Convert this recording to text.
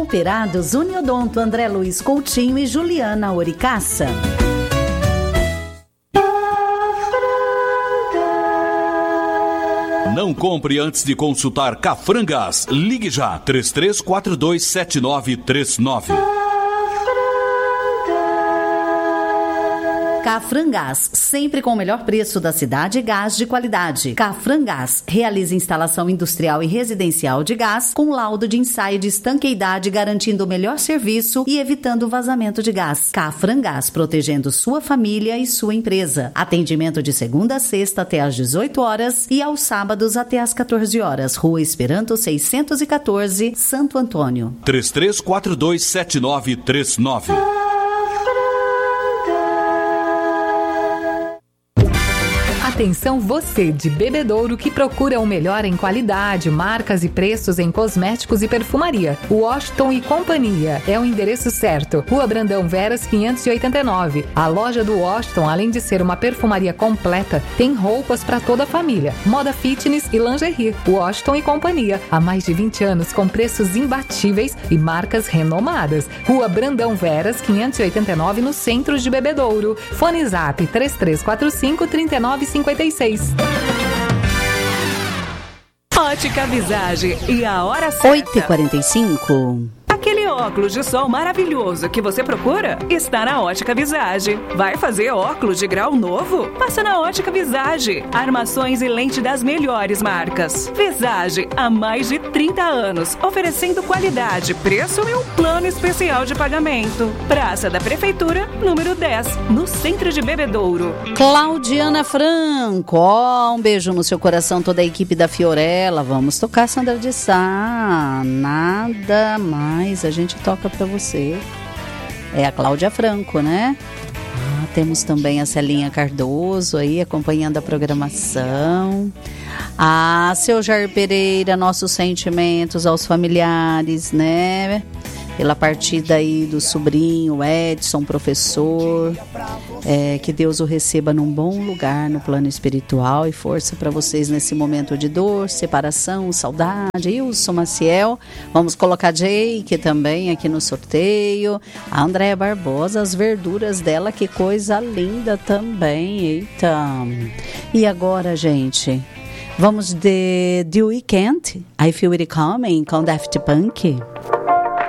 Cooperados Uniodonto André Luiz Coutinho e Juliana Oricaça. Não compre antes de consultar Cafrangas. Ligue já, 33427939. Cafrangás, sempre com o melhor preço da cidade e gás de qualidade. Cafrangás realiza instalação industrial e residencial de gás com laudo de ensaio de estanqueidade, garantindo o melhor serviço e evitando o vazamento de gás. Cafrangás, protegendo sua família e sua empresa. Atendimento de segunda a sexta até às 18 horas e aos sábados até às 14 horas. Rua Esperanto 614, Santo Antônio. 33427939. Atenção você de Bebedouro que procura o melhor em qualidade, marcas e preços em cosméticos e perfumaria. Washington e Companhia é o endereço certo. Rua Brandão Veras 589. A loja do Washington, além de ser uma perfumaria completa, tem roupas para toda a família, moda fitness e lingerie. Washington e Companhia, há mais de 20 anos com preços imbatíveis e marcas renomadas. Rua Brandão Veras 589 no centro de Bebedouro. Fone Zap 3345-3956. Ótica Visage e a hora certa. 8h45. Aquele óculos de sol maravilhoso que você procura está na Ótica Visage. Vai fazer óculos de grau novo? Passa na Ótica Visage. Armações e lente das melhores marcas. Visage, há mais de 30 anos, oferecendo qualidade, preço e um plano especial de pagamento. Praça da Prefeitura, número 10, no centro de Bebedouro. Claudiana Franco, um beijo no seu coração, toda a equipe da Fiorella. Vamos tocar Sandra de Sá. Nada mais a gente toca pra você. É a Cláudia Franco, né? Temos também a Celinha Cardoso aí acompanhando a programação. Seu Jair Pereira, nossos sentimentos aos familiares, né? Pela partida aí do sobrinho Edson, professor. Que Deus o receba num bom lugar no plano espiritual e força para vocês nesse momento de dor, separação, saudade. Wilson Maciel, vamos colocar Jake também aqui no sorteio. A Andréia Barbosa, as verduras dela, que coisa linda também, eita. E agora, gente, vamos de The Weeknd, I Feel It Coming, com Daft Punk.